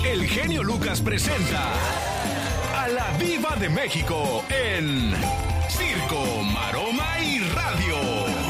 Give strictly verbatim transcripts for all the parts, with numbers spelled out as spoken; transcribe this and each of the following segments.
el genio Lucas presenta a la Diva de México en Circo, Maroma y Radio.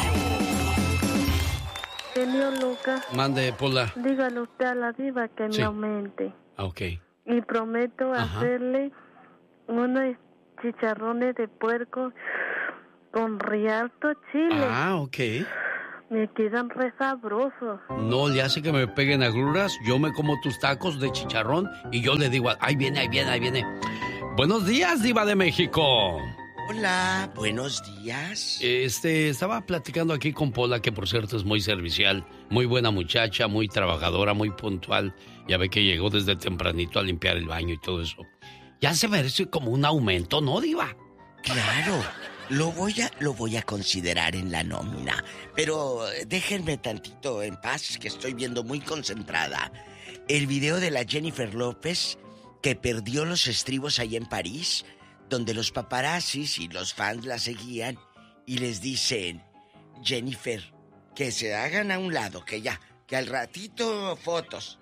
Genio Lucas. Mande, Pola. Dígale usted a la Diva que Sí. me aumente. Ok. Y prometo Ajá. hacerle unos chicharrones de puerco con rialto chile. Ah, ok. Me quedan re sabrosos. No le hace que me peguen agruras. Yo me como tus tacos de chicharrón y yo le digo, ahí viene, ahí viene, ahí viene. Buenos días, Diva de México. Hola, buenos días. Este, estaba platicando aquí con Pola, que por cierto es muy servicial, muy buena muchacha, muy trabajadora, muy puntual. Ya ve que llegó desde tempranito a limpiar el baño y todo eso. Ya se merece como un aumento, ¿no, Diva? Claro, lo voy a, lo voy a considerar en la nómina. Pero déjenme tantito en paz, que estoy viendo muy concentrada el video de la Jennifer López, que perdió los estribos ahí en París, donde los paparazzis y los fans la seguían y les dicen, Jennifer, que se hagan a un lado, que ya, que al ratito fotos.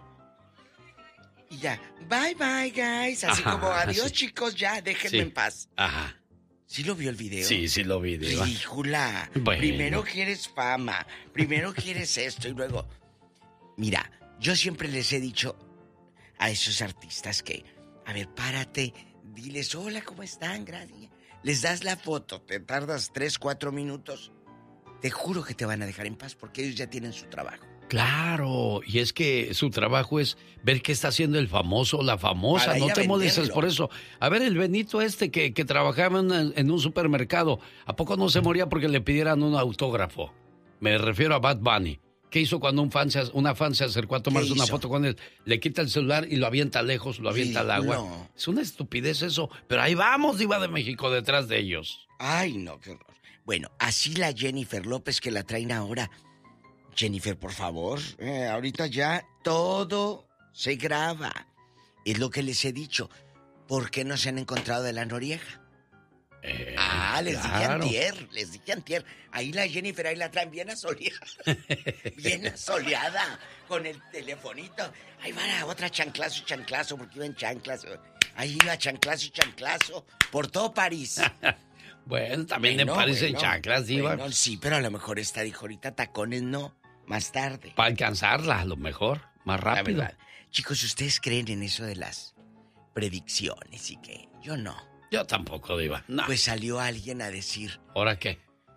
Y ya, bye bye guys, así Ajá, como adiós sí. chicos, ya, déjenme Sí. en paz. Ajá. ¿Sí lo vio el video? Sí, sí lo vi, Diva. Ridícula. Bueno. Primero quieres fama, primero quieres esto y luego... Mira, yo siempre les he dicho a esos artistas que, a ver, párate, diles, hola, ¿cómo están? Gracias. Les das la foto, te tardas tres, cuatro minutos. Te juro que te van a dejar en paz porque ellos ya tienen su trabajo. Claro, y es que su trabajo es ver qué está haciendo el famoso o la famosa. Para No ir a te molestes venderlo. por eso. A ver, el Benito este que, que trabajaba en, en un supermercado, ¿a poco no se moría porque le pidieran un autógrafo? Me refiero a Bad Bunny. ¿Qué hizo cuando un fan se, una fan se acercó a tomarse una hizo? foto con él? Le quita el celular y lo avienta lejos, lo avienta al agua. Ridículo. Es una estupidez eso. Pero ahí vamos, Diva de México, detrás de ellos. Ay, no, qué horror. Bueno, así la Jennifer López que la traen ahora. Jennifer, por favor, eh, ahorita ya todo se graba. Es lo que les he dicho. ¿Por qué no se han encontrado de la Noriega? Eh, Ah, les claro. dije antier, les dije antier. Ahí la Jennifer, ahí la traen bien asoleada. Bien asoleada, con el telefonito. Ahí va la otra chanclazo y chanclazo, porque iba en chanclas. Ahí iba chanclazo y chanclazo, por todo París. Bueno, también Bueno, en París en bueno, chanclas, Diva. bueno, sí, pero a lo mejor esta dijo ahorita tacones no, más tarde. Para alcanzarla, a lo mejor, más La rápido. verdad. Chicos, ¿ustedes creen en eso de las predicciones y qué? Yo no. Yo tampoco, Diva. No. Pues salió alguien a decir, ¿Ahora qué?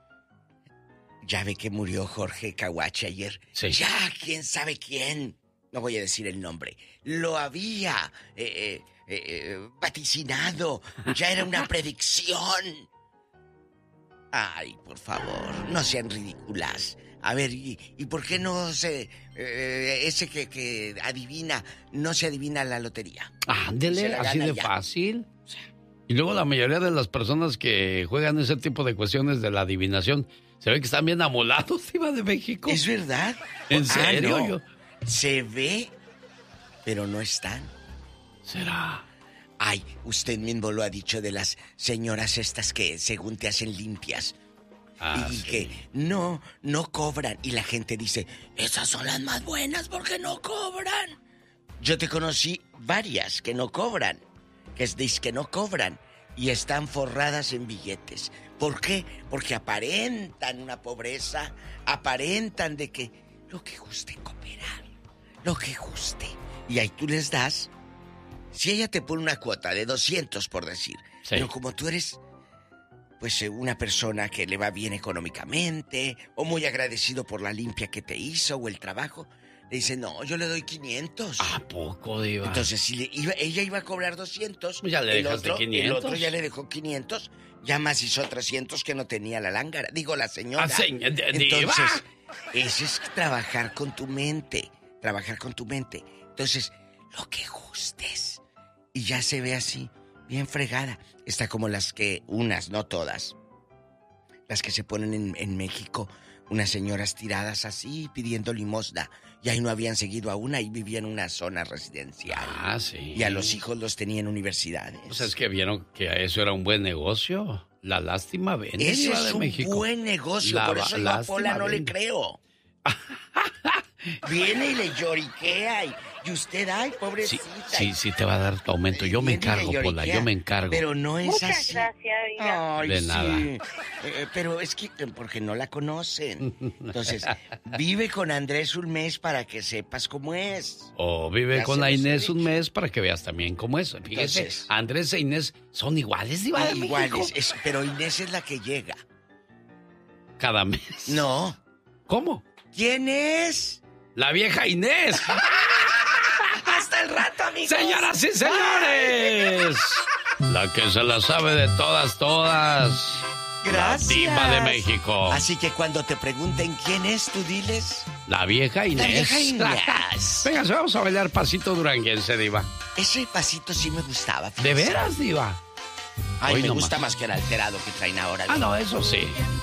ya ve que murió Jorge Caguache ayer. Sí. Ya, quién sabe quién, no voy a decir el nombre, lo había eh, eh, eh, vaticinado, ya era una predicción. Ay, por favor, no sean ridículas. A ver, ¿y, y por qué no se... eh, ese que, que adivina, no se adivina la lotería? Se Ándele, la así gana de ya. fácil. Y luego la mayoría de las personas que juegan ese tipo de cuestiones de la adivinación, se ve que están bien amolados, Diva de México. ¿Es verdad? ¿En Ah, serio? no. Yo- Se ve, pero no están. ¿Será? Ay, usted mismo lo ha dicho de las señoras estas que según te hacen limpias. Ah, y sí. que no, no cobran. Y la gente dice, esas son las más buenas porque no cobran. Yo te conocí varias que no cobran. Que es dis que no cobran. Y están forradas en billetes. ¿Por qué? Porque aparentan una pobreza. Aparentan de que lo que guste cooperar. Lo que guste. Y ahí tú les das. Si ella te pone una cuota de doscientos, por decir. Sí. Pero como tú eres... pues eh, una persona que le va bien económicamente, o muy agradecido por la limpia que te hizo, o el trabajo, le dice, no, yo le doy quinientos. ¿A poco, Diva? Entonces, si le iba, ella iba a cobrar doscientos, Pues ya le el dejaste otro, quinientos. el otro ya le dejó quinientos, ya más hizo trescientos que no tenía la lángara. Digo, la señora. Ah, señor, de- Diva. Entonces, eso es trabajar con tu mente, trabajar con tu mente. Entonces, lo que gustes. Y ya se ve así, bien fregada. Está como las que, unas, no todas, las que se ponen en, en México, unas señoras tiradas así, pidiendo limosna. Y ahí no habían seguido a una y vivían en una zona residencial. Ah, sí. Y a los hijos los tenían en universidades. Pues es que vieron que eso era un buen negocio. La lástima vende, Ese Diva es de un México. buen negocio, La por va- eso yo a lástima Pola no le vende. creo. Viene y le lloriquea y, y usted, ay, pobrecita. Sí, sí, sí te va a dar tu aumento. Yo me encargo, Pola, yo me encargo. Pero no es Muchas así. gracias, oiga. Ay, De sí. nada. Eh, pero es que porque no la conocen. Entonces, vive con Andrés un mes para que sepas cómo es. O vive Ya con se la los he Inés dicho. un mes para que veas también cómo es. Fíjese, Entonces- Andrés e Inés son iguales, Diva de Iguales, México. es- pero Inés es la que llega. Cada mes. No. ¿Cómo? ¿Quién es? La vieja Inés. Hasta el rato, amigos. Señoras y señores. La que se la sabe de todas, todas. Gracias. La Diva de México. Así que cuando te pregunten quién es, tú diles. La vieja Inés. La vieja Inés. Venga, vamos a bailar pasito duranguense, Diva. Ese pasito sí me gustaba. ¿De fíjese. veras, Diva? Ay, Hoy me no gusta más. más que el alterado que traen ahora. Ah, no, eso sí.